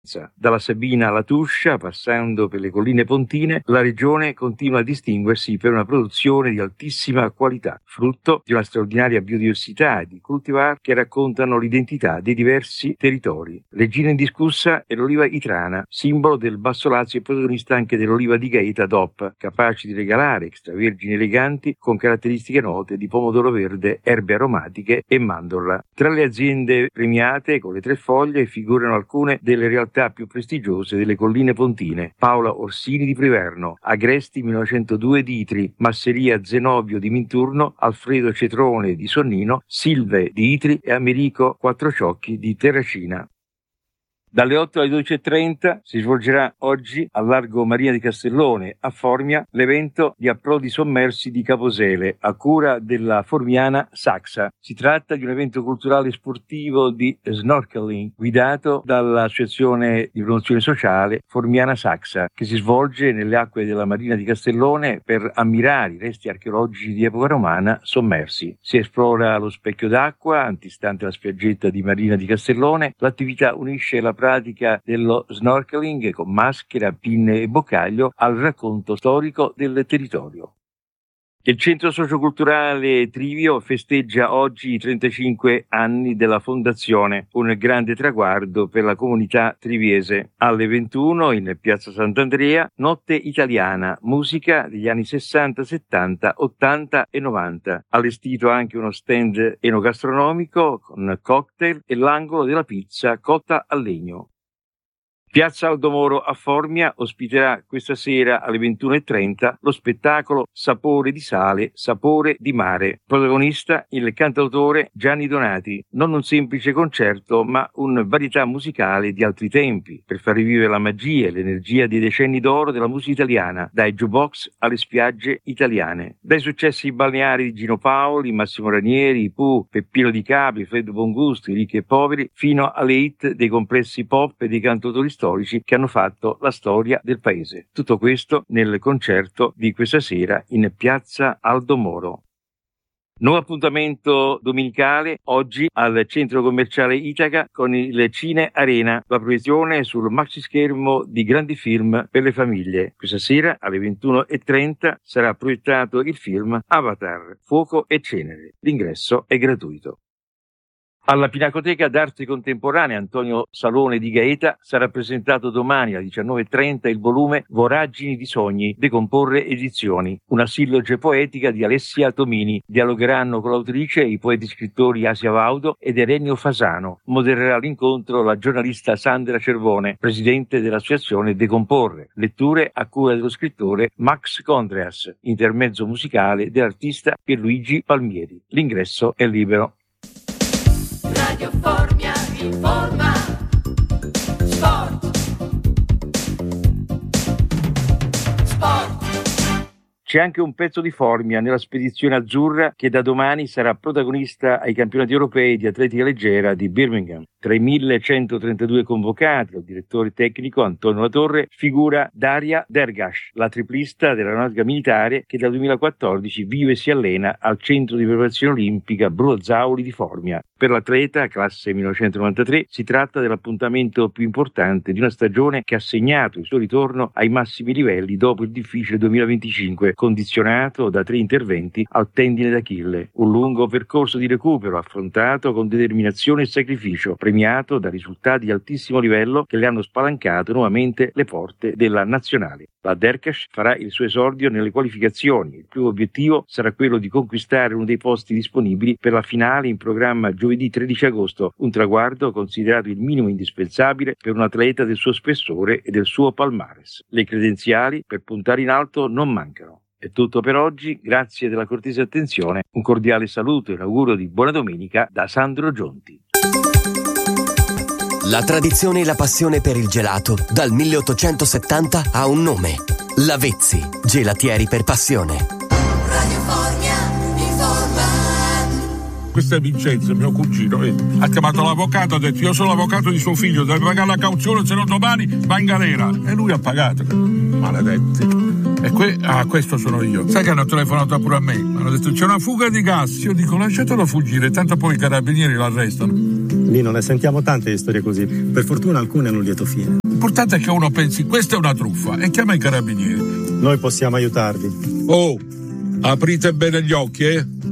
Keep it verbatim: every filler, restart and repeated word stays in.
Dalla Sabina alla Tuscia, passando per le colline pontine, la regione continua a distinguersi per una produzione di altissima qualità, frutto di una straordinaria biodiversità di cultivar che raccontano l'identità dei diversi territori. Regina indiscussa è l'oliva itrana, simbolo del Basso Lazio e protagonista anche dell'oliva di Gaeta D O P, capace di regalare extravergini eleganti con caratteristiche note di pomodoro verde, erbe aromatiche e mandorla. Tra le aziende premiate con le tre foglie figurano alcune delle realtà più prestigiose delle colline pontine: Paola Orsini di Priverno, Agresti millenovecentodue di Itri, Masseria Zenobio di Minturno, Alfredo Cetrone di Sonnino, Silve di Itri e Americo Quattrociocchi di Terracina. Dalle otto alle dodici e trenta si svolgerà oggi al largo Marina di Castellone a Formia l'evento di approdi sommersi di Caposele a cura della formiana Saxa. Si tratta di un evento culturale e sportivo di snorkeling guidato dall'associazione di promozione sociale Formiana Saxa, che si svolge nelle acque della Marina di Castellone per ammirare i resti archeologici di epoca romana sommersi. Si esplora lo specchio d'acqua antistante la spiaggetta di Marina di Castellone. L'attività unisce la pratica dello snorkeling con maschera, pinne e boccaglio al racconto storico del territorio. Il Centro Socioculturale Trivio festeggia oggi i trentacinque anni della fondazione, un grande traguardo per la comunità triviese. Alle ventuno in Piazza Sant'Andrea, Notte Italiana, musica degli anni sessanta, settanta, ottanta e novanta. Allestito anche uno stand enogastronomico con cocktail e l'angolo della pizza cotta a legno. Piazza Aldo Moro a Formia ospiterà questa sera alle ventuno e trenta lo spettacolo Sapore di sale, sapore di mare. Protagonista il cantautore Gianni Donati. Non un semplice concerto, ma un varietà musicale di altri tempi, per far rivivere la magia e l'energia dei decenni d'oro della musica italiana, dai jukebox alle spiagge italiane. Dai successi balneari di Gino Paoli, Massimo Ranieri, Pooh, Peppino Di Capri, Freddo Bongusto, i ricchi e poveri, fino alle hit dei complessi pop e dei cantautori storici che hanno fatto la storia del paese. Tutto questo nel concerto di questa sera in Piazza Aldo Moro. Nuovo appuntamento domenicale oggi al centro commerciale Itaca con il Cine Arena, la proiezione sul maxi schermo di grandi film per le famiglie. Questa sera alle ventuno e trenta sarà proiettato il film Avatar, Fuoco e Cenere. L'ingresso è gratuito. Alla Pinacoteca d'Arte Contemporanea Antonio Salone di Gaeta sarà presentato domani alle diciannove e trenta il volume Voragini di sogni, Decomporre edizioni, una silloge poetica di Alessia Tomini. Dialogheranno con l'autrice i poeti scrittori Asia Vaudo ed Erenio Fasano. Modererà l'incontro la giornalista Sandra Cervone, presidente dell'associazione Decomporre. Letture a cura dello scrittore Max Condreas, intermezzo musicale dell'artista Pierluigi Palmieri. L'ingresso è libero. Radio Formia informa. Sport. Sport. C'è anche un pezzo di Formia nella spedizione azzurra che da domani sarà protagonista ai campionati europei di atletica leggera di Birmingham. Tra i millecentotrentadue convocati, il direttore tecnico Antonio Latorre figura Daria Dergash, la triplista dell'aeronautica militare che dal duemilaquattordici vive e si allena al centro di preparazione olimpica Bruno Zauli di Formia. Per l'atleta, classe millenovecentonovantatré, si tratta dell'appuntamento più importante di una stagione che ha segnato il suo ritorno ai massimi livelli dopo il difficile duemilaventicinque, condizionato da tre interventi al tendine d'Achille. Un lungo percorso di recupero affrontato con determinazione e sacrificio, premiato da risultati di altissimo livello che le hanno spalancato nuovamente le porte della nazionale. La Derkash farà il suo esordio nelle qualificazioni. Il primo obiettivo sarà quello di conquistare uno dei posti disponibili per la finale in programma giovedì tredici agosto, un traguardo considerato il minimo indispensabile per un atleta del suo spessore e del suo palmares. Le credenziali per puntare in alto non mancano. È tutto per oggi, grazie della cortese attenzione, un cordiale saluto e un augurio di buona domenica da Sandro Gionti. La tradizione e la passione per il gelato dal milleottocentosettanta ha un nome: Lavezzi, gelatieri per passione. Radio Formia informa. Questo è Vincenzo, mio cugino, eh. ha chiamato l'avvocato, ha detto io sono l'avvocato di suo figlio, deve pagare la cauzione, se no domani va in galera. E lui ha pagato. Maledetti. E que- ah, questo sono io. Sai che hanno telefonato pure a me? Mi hanno detto c'è una fuga di gas. Io dico lasciatelo fuggire, tanto poi i carabinieri l'arrestano. Lino, ne sentiamo tante di storie così. Per fortuna alcune hanno un lieto fine. L'importante è che uno pensi, questa è una truffa, e chiama i carabinieri. Noi possiamo aiutarvi. Oh, aprite bene gli occhi, eh?